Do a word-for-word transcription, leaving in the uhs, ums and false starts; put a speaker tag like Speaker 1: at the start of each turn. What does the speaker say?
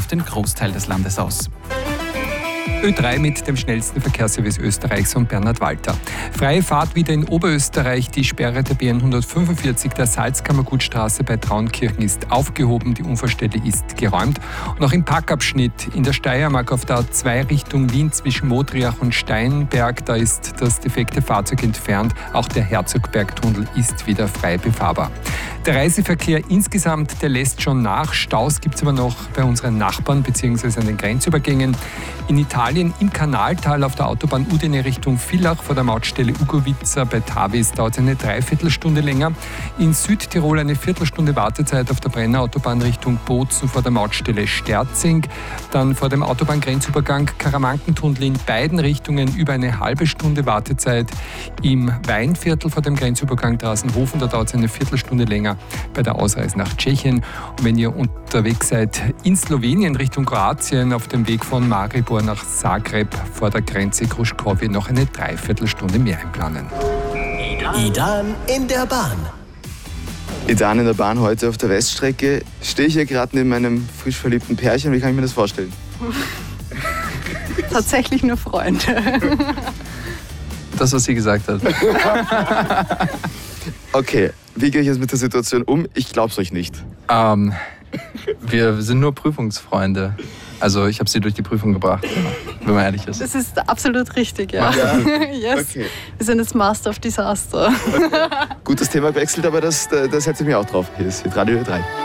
Speaker 1: auf den Großteil des Landes aus.
Speaker 2: Ö drei mit dem schnellsten Verkehrsservice Österreichs und Bernhard Walter. Freie Fahrt wieder in Oberösterreich. Die Sperre der B N hundertfünfundvierzig der Salzkammergutstraße bei Traunkirchen ist aufgehoben. Die Unfallstelle ist geräumt. Und auch im Parkabschnitt in der Steiermark auf der A zwei Richtung Wien zwischen Modriach und Steinberg, da ist das defekte Fahrzeug entfernt. Auch der Herzogbergtunnel ist wieder frei befahrbar. Der Reiseverkehr insgesamt, der lässt schon nach. Staus gibt es aber noch bei unseren Nachbarn bzw. an den Grenzübergängen. In Italien im Kanaltal auf der Autobahn Udine Richtung Villach vor der Mautstelle Ugovica bei Tavis dauert es eine Dreiviertelstunde länger. In Südtirol eine Viertelstunde Wartezeit auf der Brennerautobahn Richtung Bozen vor der Mautstelle Sterzing. Dann vor dem Autobahngrenzübergang Karamankentunnel in beiden Richtungen über eine halbe Stunde Wartezeit. Im Weinviertel vor dem Grenzübergang Draußenhofen, da dauert es eine Viertelstunde länger bei der Ausreise nach Tschechien. Und wenn ihr unterwegs seid in Slowenien Richtung Kroatien auf dem Weg von Maribor nach Zagreb vor der Grenze Kruškowy noch eine Dreiviertelstunde mehr einplanen.
Speaker 3: Idan in der Bahn.
Speaker 4: Idan in der Bahn heute auf der Weststrecke. Stehe ich hier gerade neben meinem frisch verliebten Pärchen. Wie kann ich mir das vorstellen?
Speaker 5: Tatsächlich nur Freunde.
Speaker 6: Das, was sie gesagt hat.
Speaker 4: Okay, wie gehe ich jetzt mit der Situation um? Ich glaub's euch nicht.
Speaker 6: Ähm, wir sind nur Prüfungsfreunde. Also ich habe sie durch die Prüfung gebracht, wenn man ehrlich ist.
Speaker 5: Das ist absolut richtig, ja. ja. Yes. Okay. Wir sind jetzt Master of Disaster.
Speaker 4: Okay. Gut, das Thema wechselt, aber das, das setze ich mir auch drauf. Hier ist Radio drei.